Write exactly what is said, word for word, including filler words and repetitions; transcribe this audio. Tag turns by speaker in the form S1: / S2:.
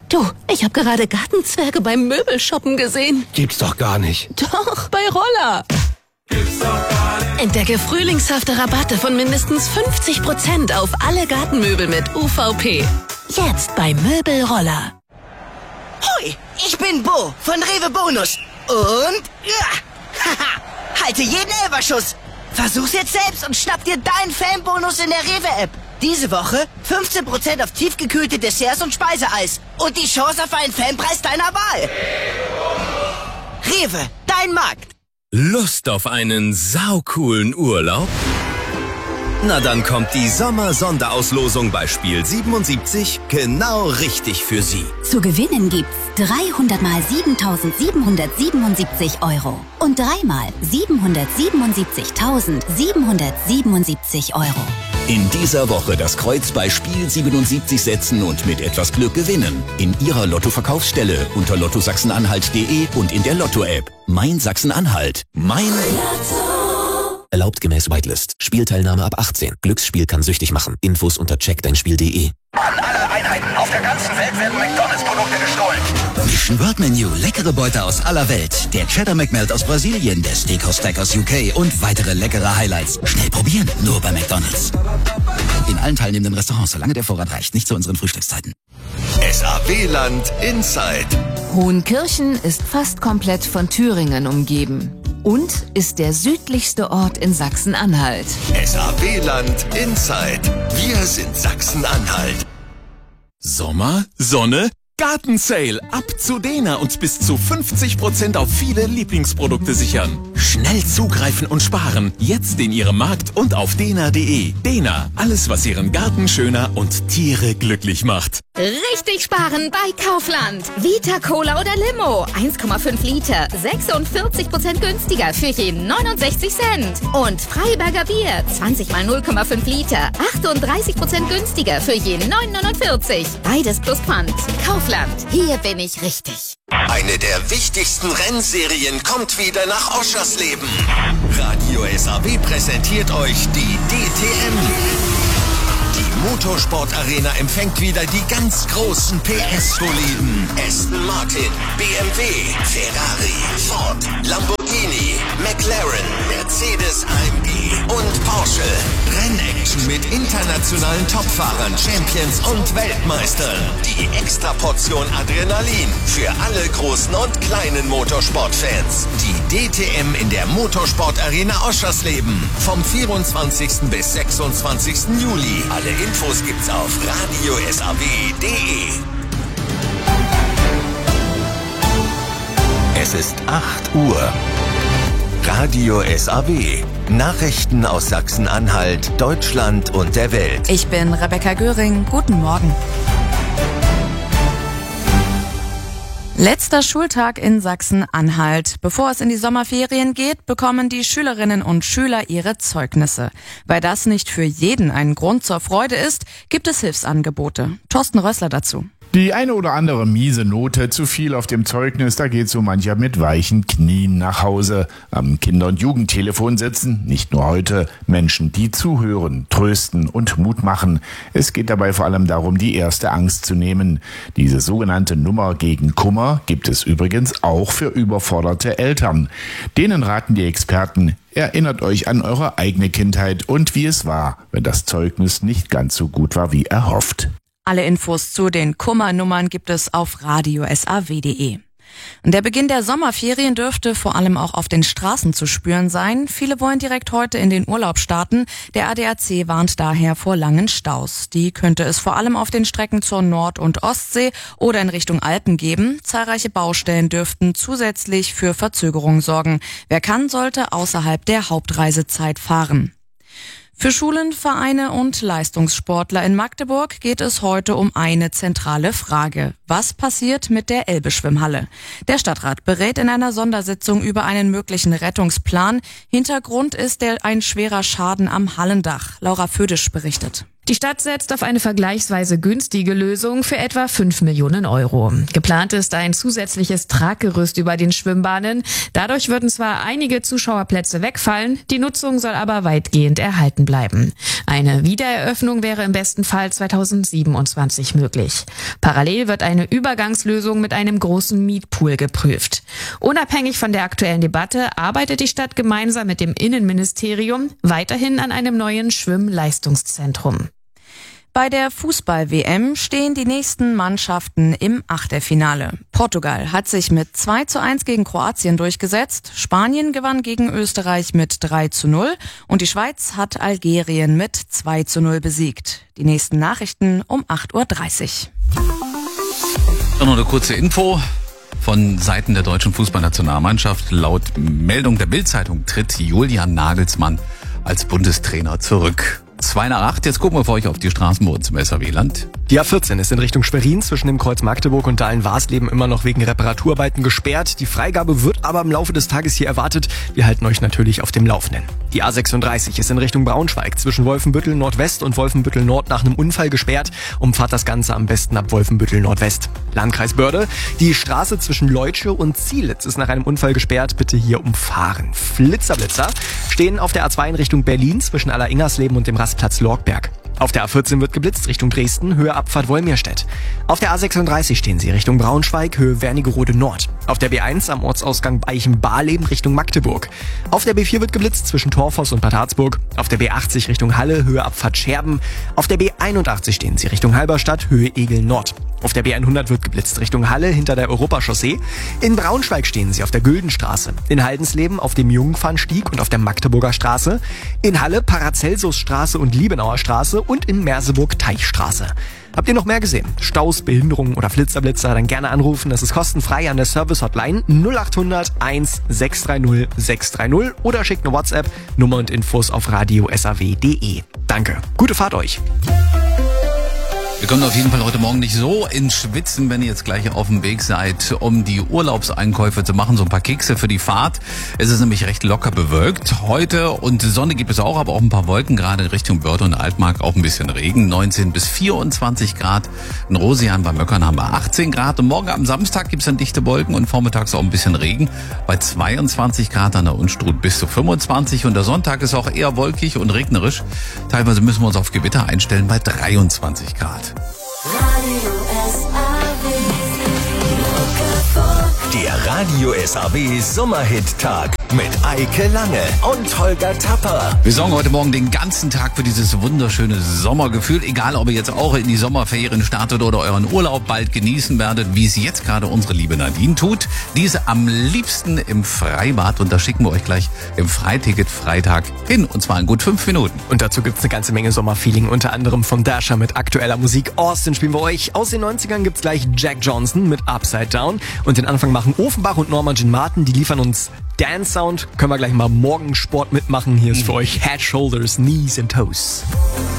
S1: Du, ich habe gerade Gartenzwerge beim Möbelshoppen gesehen.
S2: Gibt's doch gar nicht.
S1: Doch, bei Roller.
S3: Gibt's doch gar nicht.
S1: Entdecke frühlingshafte Rabatte von mindestens fünfzig Prozent auf alle Gartenmöbel mit U V P. Jetzt bei Möbelroller.
S4: Hoi, ich bin Bo von Rewe Bonus. Und, ja, haha, halte jeden Elberschuss. Versuch's jetzt selbst und schnapp dir deinen Fanbonus in der Rewe-App. Diese Woche fünfzehn Prozent auf tiefgekühlte Desserts und Speiseeis. Und die Chance auf einen Fanpreis deiner Wahl. Rewe, dein Markt.
S5: Lust auf einen saucoolen Urlaub? Na dann kommt die Sommer-Sonderauslosung bei Spiel siebenundsiebzig genau richtig für Sie.
S6: Zu gewinnen gibt's dreihundert mal siebentausendsiebenhundertsiebenundsiebzig Euro und dreimal siebenhundertsiebenundsiebzigtausendsiebenhundertsiebenundsiebzig Euro.
S7: In dieser Woche das Kreuz bei Spiel siebenundsiebzig setzen und mit etwas Glück gewinnen. In Ihrer Lotto-Verkaufsstelle unter lotto sachsen-anhalt punkt de und in der Lotto-App. Mein Sachsen-Anhalt. Mein Lotto. Erlaubt gemäß Whitelist. Spielteilnahme ab achtzehn. Glücksspiel kann süchtig machen. Infos unter check dein spiel punkt de.
S8: An alle Einheiten auf der ganzen Welt werden McDonalds-Produkte gestohlen.
S9: Mission World Menu. Leckere Beute aus aller Welt. Der Cheddar McMelt aus Brasilien, der Steakhouse Stack aus U K und weitere leckere Highlights. Schnell probieren, nur bei McDonalds. In allen teilnehmenden Restaurants, solange der Vorrat reicht. Nicht zu unseren Frühstückszeiten.
S5: S A W-Land Inside.
S10: Hohenkirchen ist fast komplett von Thüringen umgeben und ist der südlichste Ort in Sachsen-Anhalt.
S5: S A W-Land Inside. Wir sind Sachsen-Anhalt.
S11: Sommer, Sonne, Gartensale. Ab zu Dena und bis zu fünfzig Prozent auf viele Lieblingsprodukte sichern. Schnell zugreifen und sparen. Jetzt in Ihrem Markt und auf dena punkt de. Dena, alles was Ihren Garten schöner und Tiere glücklich macht.
S12: Richtig sparen bei Kaufland. Vita Cola oder Limo. eins Komma fünf Liter. sechsundvierzig Prozent günstiger für je neunundsechzig Cent. Und Freiberger Bier. zwanzig mal null Komma fünf Liter. achtunddreißig Prozent günstiger für je neun neunundvierzig. Beides plus Pfand. Kaufland. Hier bin ich richtig.
S5: Eine der wichtigsten Rennserien kommt wieder nach Oschersleben. Radio S A W präsentiert euch die D T M. Die Motorsportarena empfängt wieder die ganz großen P S-Boliden. Aston Martin, B M W, Ferrari, Ford, Lamborghini, McLaren, Mercedes A M G und Porsche. Rennaction mit internationalen Topfahrern, Champions und Weltmeistern. Die Extraportion Adrenalin für alle großen und kleinen Motorsportfans. Die D T M in der Motorsportarena Oschersleben. Vom vierundzwanzigsten bis sechsundzwanzigsten Juli. Alle Infos gibt's auf radio s a w punkt de. Es ist acht Uhr. Radio S A W. Nachrichten aus Sachsen-Anhalt, Deutschland und der Welt.
S13: Ich bin Rebecca Göring. Guten Morgen. Letzter Schultag in Sachsen-Anhalt. Bevor es in die Sommerferien geht, bekommen die Schülerinnen und Schüler ihre Zeugnisse. Weil das nicht für jeden ein Grund zur Freude ist, gibt es Hilfsangebote. Thorsten Rössler dazu.
S14: Die eine oder andere miese Note, zu viel auf dem Zeugnis, da geht so mancher mit weichen Knien nach Hause. Am Kinder- und Jugendtelefon sitzen, nicht nur heute, Menschen, die zuhören, trösten und Mut machen. Es geht dabei vor allem darum, die erste Angst zu nehmen. Diese sogenannte Nummer gegen Kummer gibt es übrigens auch für überforderte Eltern. Denen raten die Experten: Erinnert euch an eure eigene Kindheit und wie es war, wenn das Zeugnis nicht ganz so gut war wie erhofft.
S13: Alle Infos zu den Kummernummern gibt es auf radio s a w punkt de. Der Beginn der Sommerferien dürfte vor allem auch auf den Straßen zu spüren sein. Viele wollen direkt heute in den Urlaub starten. Der A D A C warnt daher vor langen Staus. Die könnte es vor allem auf den Strecken zur Nord- und Ostsee oder in Richtung Alpen geben. Zahlreiche Baustellen dürften zusätzlich für Verzögerungen sorgen. Wer kann, sollte außerhalb der Hauptreisezeit fahren. Für Schulen, Vereine und Leistungssportler in Magdeburg geht es heute um eine zentrale Frage. Was passiert mit der Elbe-Schwimmhalle? Der Stadtrat berät in einer Sondersitzung über einen möglichen Rettungsplan. Hintergrund ist der ein schwerer Schaden am Hallendach. Laura Födisch berichtet.
S2: Die Stadt setzt auf eine vergleichsweise günstige Lösung für etwa fünf Millionen Euro. Geplant ist ein zusätzliches Traggerüst über den Schwimmbahnen. Dadurch würden zwar einige Zuschauerplätze wegfallen, die Nutzung soll aber weitgehend erhalten bleiben. Eine Wiedereröffnung wäre im besten Fall zweitausendsiebenundzwanzig möglich. Parallel wird eine Übergangslösung mit einem großen Mietpool geprüft. Unabhängig von der aktuellen Debatte arbeitet die Stadt gemeinsam mit dem Innenministerium weiterhin an einem neuen Schwimmleistungszentrum.
S13: Bei der Fußball-W M stehen die nächsten Mannschaften im Achtelfinale. Portugal hat sich mit zwei zu eins gegen Kroatien durchgesetzt, Spanien gewann gegen Österreich mit drei zu null und die Schweiz hat Algerien mit zwei zu null besiegt. Die nächsten Nachrichten um acht Uhr dreißig.
S15: Noch eine kurze Info von Seiten der deutschen Fußballnationalmannschaft. Laut Meldung der Bild-Zeitung tritt Julian Nagelsmann als Bundestrainer zurück. Zwei nach acht, jetzt gucken wir für euch auf die Straßen bei uns im S A W-Land.
S16: Die A vierzehn ist in Richtung Schwerin zwischen dem Kreuz Magdeburg und Dahlen-Warsleben immer noch wegen Reparaturarbeiten gesperrt. Die Freigabe wird aber im Laufe des Tages hier erwartet. Wir halten euch natürlich auf dem Laufenden. Die A sechsunddreißig ist in Richtung Braunschweig zwischen Wolfenbüttel Nordwest und Wolfenbüttel Nord nach einem Unfall gesperrt. Umfahrt das Ganze am besten ab Wolfenbüttel Nordwest. Landkreis Börde, die Straße zwischen Leutsche und Zielitz ist nach einem Unfall gesperrt. Bitte hier umfahren. Flitzerblitzer stehen auf der A zwei in Richtung Berlin zwischen Aller-Ingersleben und dem Rastplatz Lorgberg. Auf der A vierzehn wird geblitzt Richtung Dresden, Höhe Abfahrt Wolmirstedt. Auf der A sechsunddreißig stehen sie Richtung Braunschweig, Höhe Wernigerode Nord. Auf der B eins am Ortsausgang Beichen-Barleben Richtung Magdeburg. Auf der B vier wird geblitzt zwischen Torfoss und Bad Harzburg. Auf der B achtzig Richtung Halle, Höhe Abfahrt Scherben. Auf der B einundachtzig stehen sie Richtung Halberstadt, Höhe Egel Nord. Auf der B hundert wird geblitzt Richtung Halle hinter der Europachaussee. In Braunschweig stehen sie auf der Güldenstraße. In Haldensleben auf dem Jungfernstieg und auf der Magdeburger Straße. In Halle Paracelsusstraße und Liebenauer Straße und in Merseburg Teichstraße. Habt ihr noch mehr gesehen? Staus, Behinderungen oder Flitzerblitzer? Dann gerne anrufen. Das ist kostenfrei an der Service-Hotline null achthundert eins sechs drei null sechs drei null oder schickt eine WhatsApp. Nummer und Infos auf radio s a w punkt d e. Danke. Gute Fahrt euch.
S15: Wir kommen auf jeden Fall heute Morgen nicht so ins Schwitzen, wenn ihr jetzt gleich auf dem Weg seid, um die Urlaubseinkäufe zu machen. So ein paar Kekse für die Fahrt. Es ist nämlich recht locker bewölkt heute und Sonne gibt es auch, aber auch ein paar Wolken, gerade in Richtung Börde und Altmark auch ein bisschen Regen. neunzehn bis vierundzwanzig Grad. In Rosian bei Möckern haben wir achtzehn Grad und morgen am Samstag gibt es dann dichte Wolken und vormittags auch ein bisschen Regen. Bei zweiundzwanzig Grad an der Unstrut bis zu fünfundzwanzig und der Sonntag ist auch eher wolkig und regnerisch. Teilweise müssen wir uns auf Gewitter einstellen bei dreiundzwanzig Grad.
S5: Der Radio S A W Sommerhit-Tag mit Eike Lange und Holger Tapper.
S15: Wir sorgen heute Morgen den ganzen Tag für dieses wunderschöne Sommergefühl. Egal, ob ihr jetzt auch in die Sommerferien startet oder euren Urlaub bald genießen werdet, wie es jetzt gerade unsere liebe Nadine tut. Diese am liebsten im Freibad und da schicken wir euch gleich im Freiticket Freitag hin und zwar in gut fünf Minuten.
S16: Und dazu gibt's eine ganze Menge Sommerfeeling, unter anderem von Dasher mit aktueller Musik. Austin spielen wir euch. Aus den neunzigern gibt's gleich Jack Johnson mit Upside Down und den Anfang machen Ofenbach und Norman Jean Martin. Die liefern uns Dance Sound. Können wir gleich mal morgen Sport mitmachen. Hier ist für euch Head, Shoulders, Knees and Toes.